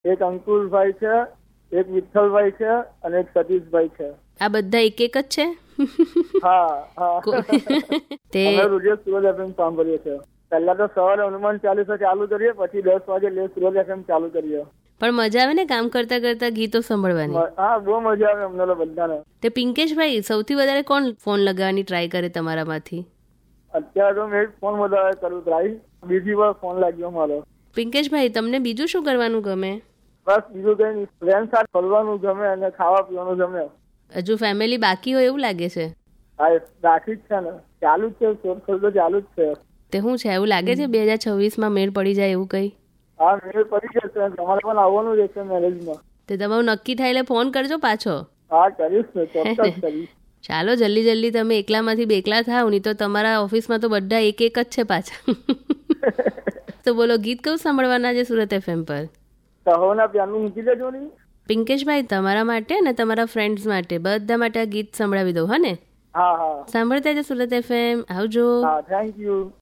એક અંકુરભાઈ છે, એક વિઠ્ઠલભાઈ છે અને એક સતીશભાઈ છે. આ બધા એક એક જ છે? હા. તે અમે રોજ સુરત FM સાંભળીએ છીએ. પહેલા તો સવારે હનુમાન ચાલીસા ચાલુ કરીએ, પછી 10 વાગે સુરત FM ચાલુ કરીએ. પણ મજા આવે ને કામ કરતા કરતા ગીતો સાંભળવાની? હા, બહુ મજા આવે અમને બધાને. તે પિંકેશભાઈ, સૌથી વધારે કોણ ફોન લગાવવાની ટ્રાય કરે તમારામાંથી? અત્યારે તો મેં ફોન વધારે કરું ટ્રાય, બીજી વાર ફોન લાગ્યો મારો. પિંકેશભાઈ, તમને બીજું શું કરવાનું ગમે? બસ બીજું કઈ નહીં, ફ્રેન્ડ સાથે ફરવાનું ગમે અને ખાવા પીવાનું ગમે. હજુ ફેમિલી બાકી હોય એવું લાગે છે. હા, બાકી જ છે ને, ચાલુ જ છે, શોધખોળ તો ચાલુ જ છે. તે શું છે, એવું લાગે છે 2026માં મેળ પડી જાય એવું કઈ? હા, મેળ પડી જશે. તમારે પણ આવવાનું રહેશે મેરેજમાં. તે તમારું નક્કી થાય એટલે ફોન કરજો પાછો. હા, કરીશ ને, ચોક્કસ કરીશ. ચાલો જલ્દી જલ્દી તમે એકલામાંથી બેકલા થાવ, નહીં તો તમારા ઓફિસમાં તો બધા એક એક જ છે પાછા. તો બોલો, ગીત કયું સાંભળવાના છે સુરત FM પર? સહોના પ્યારનું મૂકી દેજો ને. પિંકેશભાઈ, તમારા માટે અને તમારા ફ્રેન્ડ્સ માટે બધા માટે આ ગીત સંભળાવી દઉં, હા ને? હા. સાંભળતા જ સુરત FM. આવજો. હા, થેન્ક યુ.